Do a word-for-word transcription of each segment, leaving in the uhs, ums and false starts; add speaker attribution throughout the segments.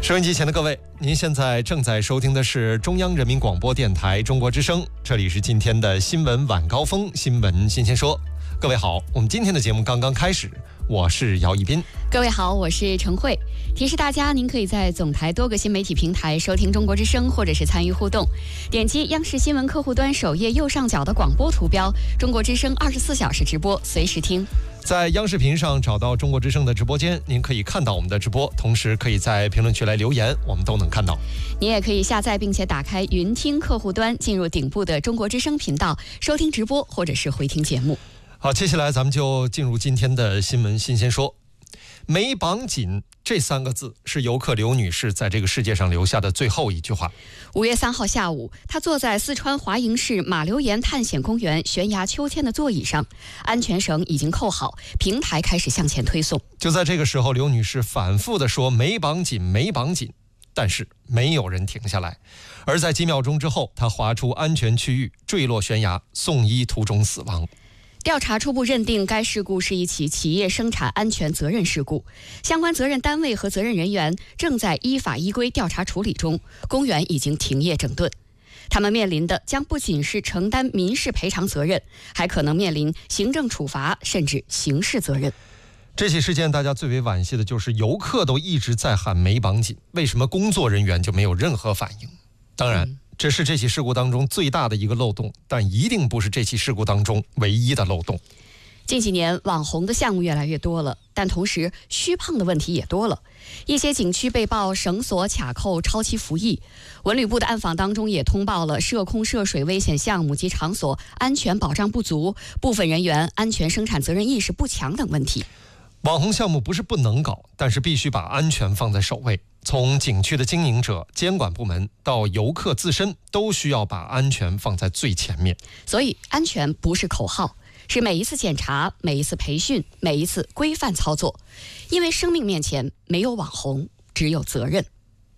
Speaker 1: 收音机前的各位，您现在正在收听的是中央人民广播电台中国之声，这里是今天的新闻晚高峰，新闻新鲜说。各位好，我们今天的节目刚刚开始，我是姚一斌。
Speaker 2: 各位好，我是陈慧。提示大家，您可以在总台多个新媒体平台收听中国之声，或者是参与互动。点击央视新闻客户端首页右上角的广播图标，中国之声二十四小时直播，随时听。
Speaker 1: 在央视频上找到中国之声的直播间，您可以看到我们的直播，同时可以在评论区来留言，我们都能看到。
Speaker 2: 您也可以下载并且打开云听客户端，进入顶部的中国之声频道，收听直播或者是回听节目。
Speaker 1: 好，接下来咱们就进入今天的新闻新鲜说。没绑紧这三个字是游客刘女士在这个世界上留下的最后一句话。
Speaker 2: 五月三号下午，她坐在四川华营市马留岩探险公园悬崖秋千的座椅上，安全绳已经扣好，平台开始向前推送。
Speaker 1: 就在这个时候，刘女士反复地说没绑紧没绑紧，但是没有人停下来。而在几秒钟之后，她滑出安全区域，坠落悬崖，送医途中死亡。
Speaker 2: 调查初步认定，该事故是一起企业生产安全责任事故，相关责任单位和责任人员正在依法依规调查处理中，公园已经停业整顿。他们面临的将不仅是承担民事赔偿责任，还可能面临行政处罚甚至刑事责任。
Speaker 1: 这起事件大家最为惋惜的就是游客都一直在喊没绑紧，为什么工作人员就没有任何反应？当然、嗯这是这起事故当中最大的一个漏洞，但一定不是这起事故当中唯一的漏洞。
Speaker 2: 近几年网红的项目越来越多了，但同时虚胖的问题也多了。一些景区被曝绳索卡扣、超期服役。文旅部的暗访当中也通报了涉空涉水危险项目及场所安全保障不足，部分人员安全生产责任意识不强等问题。
Speaker 1: 网红项目不是不能搞，但是必须把安全放在首位。从景区的经营者、监管部门到游客自身，都需要把安全放在最前面。
Speaker 2: 所以，安全不是口号，是每一次检查、每一次培训、每一次规范操作。因为生命面前没有网红，只有责任。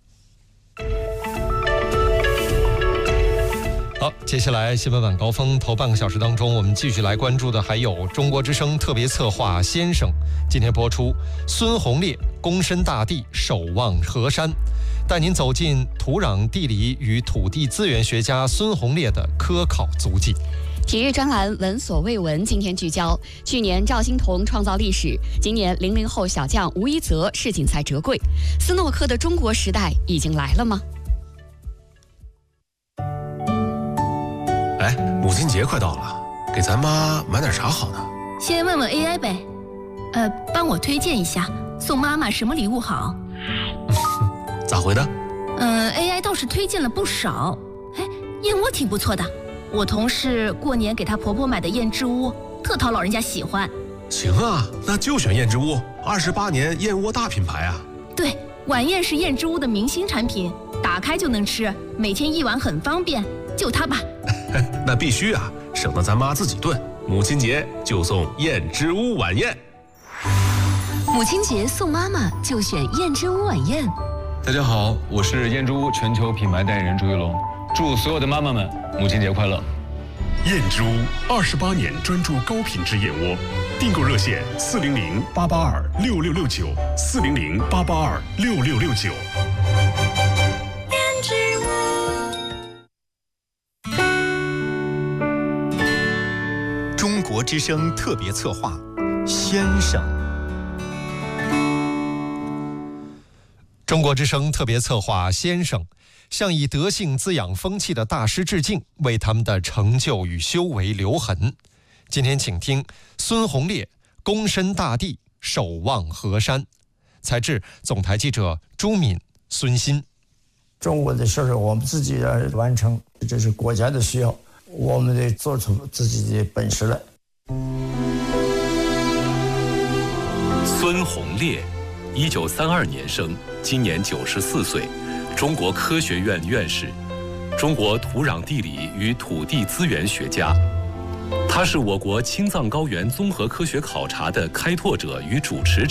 Speaker 1: 好，接下来新闻晚高峰头半个小时当中，我们继续来关注的还有中国之声特别策划先生。今天播出孙洪烈躬身大地，守望河山，带您走进土壤地理与土地资源学家孙洪烈的科考足迹。
Speaker 2: 体育专栏闻所未闻，今天聚焦去年赵欣彤创造历史，今年零零后小将吴一泽世锦赛折桂，斯诺克的中国时代已经来了吗？
Speaker 3: 哎，母亲节快到了，给咱妈买点啥好呢？
Speaker 4: 先问问 A I 呗，呃，帮我推荐一下，送妈妈什么礼物好？
Speaker 3: 咋回的？
Speaker 4: 嗯、呃、，A I 倒是推荐了不少。哎，燕窝挺不错的，我同事过年给她婆婆买的燕之屋，特讨老人家喜欢。
Speaker 3: 行啊，那就选燕之屋，二十八年燕窝大品牌啊。
Speaker 4: 对，晚宴是燕之屋的明星产品，打开就能吃，每天一碗很方便，就它吧。
Speaker 3: 那必须啊，省得咱妈自己炖。母亲节就送燕之屋晚宴。
Speaker 5: 母亲节送妈妈就选燕之屋晚宴。
Speaker 6: 大家好，我是燕之屋全球品牌代言人朱一龙，祝所有的妈妈们母亲节快乐。
Speaker 7: 燕之屋二十八年专注高品质燕窝，订购热线四零零八八二六六六九四零零八八二六六六九。
Speaker 8: 中国之声特别策划，先生。
Speaker 1: 中国之声特别策划先生，向以德性滋养风气的大师致敬，为他们的成就与修为留痕。今天请听孙洪烈躬身大地，守望河山。采制总台记者朱敏、孙鑫。
Speaker 9: 中国的事儿我们自己要完成，这是国家的需要，我们得做出自己的本事来。
Speaker 10: 孙洪烈，一九三二年生，今年九十四岁，中国科学院院士，中国土壤地理与土地资源学家。他是我国青藏高原综合科学考察的开拓者与主持者。